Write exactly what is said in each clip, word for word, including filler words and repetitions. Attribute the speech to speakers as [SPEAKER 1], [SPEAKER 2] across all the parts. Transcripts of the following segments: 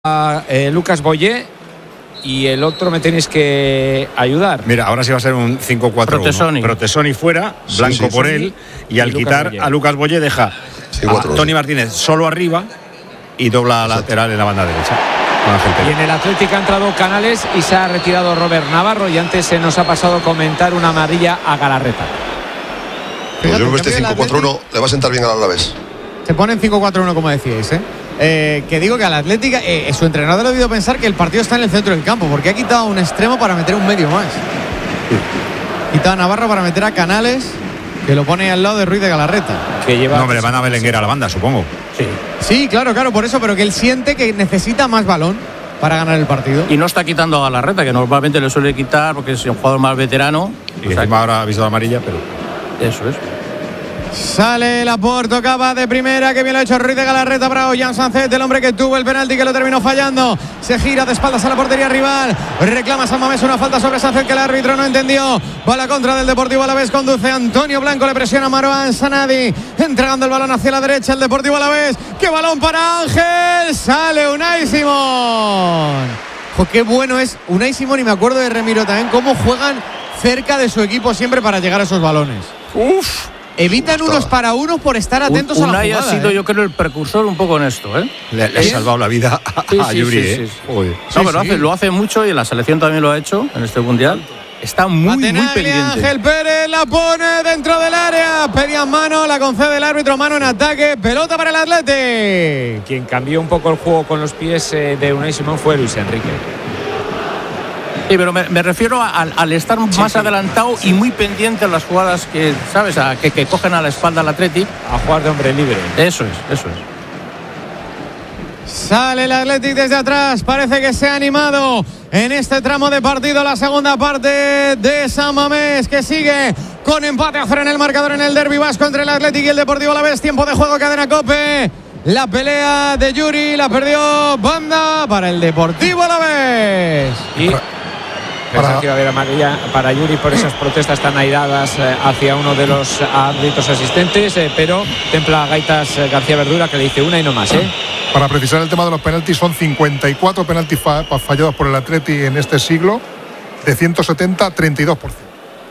[SPEAKER 1] a eh, Lucas Boyé y el otro me tenéis que ayudar.
[SPEAKER 2] Mira, ahora sí va a ser un cinco cuatro uno.
[SPEAKER 3] Protesoni.
[SPEAKER 2] Protesoni fuera, Blanco sí, sí, por sí. él, y, y al Lucas quitar Boyé. a Lucas Boyé deja sí, a Tony Martínez solo arriba y dobla Exacto. lateral en la banda derecha.
[SPEAKER 1] Y en el Atlético ha entrado Canales y se ha retirado Robert Navarro, y antes se nos ha pasado comentar una amarilla a Galarreta.
[SPEAKER 4] Pues yo creo que este cinco cuatro uno le va a sentar bien al Alavés.
[SPEAKER 5] Se pone en cinco cuatro uno como decíais, ¿eh? Eh, que digo que al Atlético eh, su entrenador ha debido pensar que el partido está en el centro del campo, porque ha quitado un extremo para meter un medio más. Sí. Quitado a Navarro para meter a Canales, que lo pone al lado de Ruiz de Galarreta.
[SPEAKER 2] Que lleva no, hombre, van a Belenguer a la banda, supongo.
[SPEAKER 5] Sí. Sí, claro, claro, por eso, pero que él siente que necesita más balón para ganar el partido.
[SPEAKER 3] Y no está quitando a Galarreta, que normalmente le suele quitar porque es un jugador más veterano.
[SPEAKER 2] Y encima sea, ahora ha visto la amarilla, pero.
[SPEAKER 3] Eso es.
[SPEAKER 5] Sale Laporte, acaba de primera, que bien lo ha hecho Ruiz de Galarreta para Ollán Sánchez, el hombre que tuvo el penalti que lo terminó fallando. Se gira de espaldas a la portería rival, reclama San Mamés una falta sobre Sánchez que el árbitro no entendió. Va a la contra del Deportivo Alavés, conduce Antonio Blanco, le presiona a Marouane Sanadi, entregando el balón hacia la derecha el Deportivo Alavés. ¡Qué balón para Ángel! Sale Unai Simón. Jo, qué bueno es Unai Simón, y me acuerdo de Remiro también, cómo juegan cerca de su equipo siempre para llegar a esos balones.
[SPEAKER 3] Uf.
[SPEAKER 5] Evitan unos para unos por estar atentos
[SPEAKER 3] un,
[SPEAKER 5] a la jugada.
[SPEAKER 3] Unai ha sido,
[SPEAKER 5] ¿eh?
[SPEAKER 3] yo creo, el precursor un poco en esto, ¿eh?
[SPEAKER 2] Le, le ha salvado la vida a,
[SPEAKER 3] sí,
[SPEAKER 2] a
[SPEAKER 3] sí,
[SPEAKER 2] Yuri,
[SPEAKER 3] sí,
[SPEAKER 2] ¿eh?
[SPEAKER 3] Sí, sí.
[SPEAKER 2] Uy.
[SPEAKER 3] No,
[SPEAKER 2] sí,
[SPEAKER 3] pero
[SPEAKER 2] sí.
[SPEAKER 3] Lo, hace, lo hace mucho, y en la selección también lo ha hecho en este mundial. Está muy, muy pendiente.
[SPEAKER 5] Ángel Pérez la pone dentro del área. Pedían mano, la concede el árbitro, mano en ataque. Pelota para el Athletic.
[SPEAKER 1] Quien cambió un poco el juego con los pies eh, de Unai Simón fue Luis Enrique.
[SPEAKER 3] Sí, pero me, me refiero al, al estar
[SPEAKER 1] sí,
[SPEAKER 3] más
[SPEAKER 1] sí,
[SPEAKER 3] adelantado
[SPEAKER 1] sí.
[SPEAKER 3] y muy pendiente en las jugadas que, ¿sabes? A, que, que cogen a la espalda al Athletic.
[SPEAKER 1] A jugar de hombre libre.
[SPEAKER 3] Eso es, eso es.
[SPEAKER 5] Sale el Athletic desde atrás. Parece que se ha animado en este tramo de partido. La segunda parte de San Mamés, que sigue con empate a cero en el marcador en el derbi vasco entre el Athletic y el Deportivo Alavés. Tiempo de juego, cadena COPE. La pelea de Yuri la perdió Banda para el Deportivo Alavés.
[SPEAKER 1] Y pensaba que iba a haber amarilla para Yuri por esas protestas tan airadas eh, hacia uno de los árbitros asistentes, eh, pero templa Gaitas eh, García Verdura, que le dice una y no más, ¿eh?
[SPEAKER 6] Para precisar el tema de los penaltis, son cincuenta y cuatro penaltis fa fallados por el Atleti en este siglo, de ciento setenta, treinta y dos por ciento.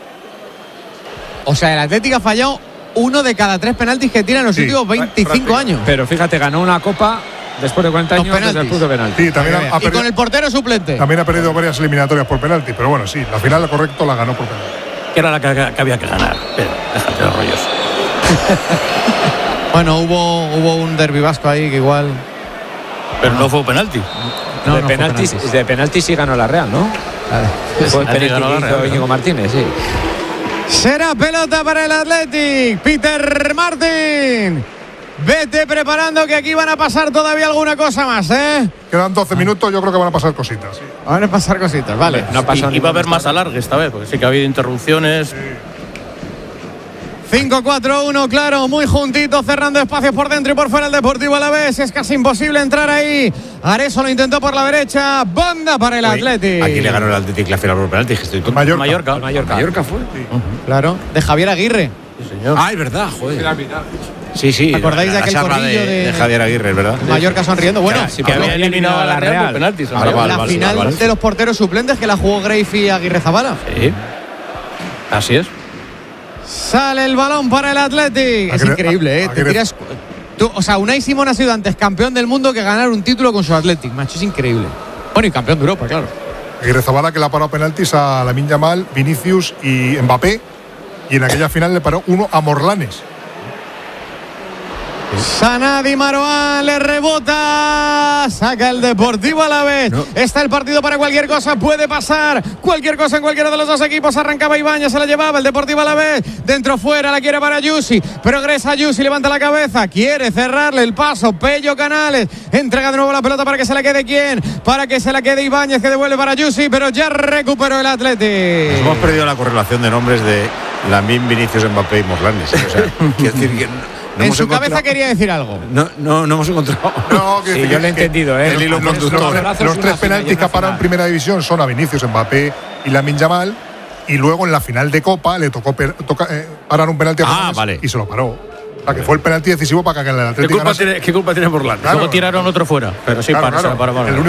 [SPEAKER 5] O sea, el Atlético ha fallado uno de cada tres penaltis que tira en los sí, últimos veinticinco años.
[SPEAKER 1] Pero fíjate, ganó una copa después de cuarenta años desde el punto de penalti.
[SPEAKER 6] Sí, también ha, ha
[SPEAKER 5] y perdido, con el portero suplente.
[SPEAKER 6] También ha perdido varias eliminatorias por penalti, pero bueno, sí, la final, correcto, la ganó por penalti.
[SPEAKER 3] Que era la que, que había que ganar, pero déjate de rollos.
[SPEAKER 5] Bueno, hubo, hubo un derbi vasco ahí que igual.
[SPEAKER 3] Pero no fue penalti.
[SPEAKER 1] No, de, no penalti, penalti. de penalti sí ganó la Real, ¿no? Vale. Fue penalti ganó la Real, Íñigo Martínez, sí.
[SPEAKER 5] Será pelota para el Athletic. Peter Martin. Vete preparando, que aquí van a pasar todavía alguna cosa más, ¿eh?
[SPEAKER 6] Quedan doce minutos, yo creo que van a pasar cositas. Sí.
[SPEAKER 5] Van a pasar cositas, vale.
[SPEAKER 3] No y, y va a haber más alargue esta vez, porque sí que ha habido interrupciones. Sí.
[SPEAKER 5] cinco cuatro uno, claro, muy juntito, cerrando espacios por dentro y por fuera el Deportivo Alavés. Es casi imposible entrar ahí. Areso lo intentó por la derecha. Banda para el Athletic.
[SPEAKER 2] Aquí le ganó el Athletic la final por penalti. Estoy con
[SPEAKER 6] Mallorca.
[SPEAKER 3] Mallorca.
[SPEAKER 1] Mallorca.
[SPEAKER 2] Mallorca fue.
[SPEAKER 5] Sí. Uh-huh. Claro, de Javier Aguirre.
[SPEAKER 3] Sí, señor.
[SPEAKER 2] Ah, es verdad, joder. Sí, sí.
[SPEAKER 5] ¿Acordáis
[SPEAKER 2] la,
[SPEAKER 5] de aquel corrillo
[SPEAKER 2] de,
[SPEAKER 5] de,
[SPEAKER 2] de Javier Aguirre, verdad?
[SPEAKER 5] Mallorca sonriendo. Bueno,
[SPEAKER 3] sí, que había eliminado a la Real por penaltis.
[SPEAKER 5] Vale, vale, la vale, final vale. de los porteros suplentes, que la jugó Greif y Aguirre Zabala.
[SPEAKER 3] Sí. Así es.
[SPEAKER 5] Sale el balón para el Athletic. Es increíble, ¿eh? Te tiras, tú, o sea, Unai Simón ha sido antes campeón del mundo que ganar un título con su Athletic, macho. Es increíble. Bueno, y campeón de Europa, claro.
[SPEAKER 6] Aguirre Zabala, que le ha parado penaltis a Lamine Yamal, Vinicius y Mbappé. Y en aquella final le paró uno a Morlanes.
[SPEAKER 5] Sanadi Marouane le rebota, saca el Deportivo Alavés. No. Está el partido para cualquier cosa, puede pasar cualquier cosa en cualquiera de los dos equipos. Arrancaba Ibañez, se la llevaba el Deportivo Alavés, dentro fuera, la quiere para Yusi, progresa Yusi, levanta la cabeza, quiere cerrarle el paso, Pello Canales, entrega de nuevo la pelota para que se la quede quién, para que se la quede Ibañez, que devuelve para Yusi, pero ya recuperó el Athletic.
[SPEAKER 2] Nos hemos perdido la correlación de nombres de Lamine, Vinicius, Mbappé y Morlanes. O sea, quiero decir que
[SPEAKER 5] No en su cabeza quería decir algo.
[SPEAKER 2] No, no, no hemos encontrado.
[SPEAKER 6] No,
[SPEAKER 1] que sí, yo lo he entendido, ¿eh?
[SPEAKER 6] El hilo los, los, los, los tres penaltis que ha parado en primera división son a Vinicius, Mbappé y Lamine Yamal. Y luego en la final de Copa le tocó per, toca, eh, parar un penalti a
[SPEAKER 2] ah, vale.
[SPEAKER 6] y se lo paró. O sea, que fue el penalti decisivo para que el Atlético
[SPEAKER 3] ¿Qué culpa, tiene, ¿Qué culpa tiene Morlán? Claro. Luego tiraron otro fuera, pero sí,
[SPEAKER 6] claro,
[SPEAKER 3] para,
[SPEAKER 6] claro.
[SPEAKER 3] para, para, para.
[SPEAKER 6] El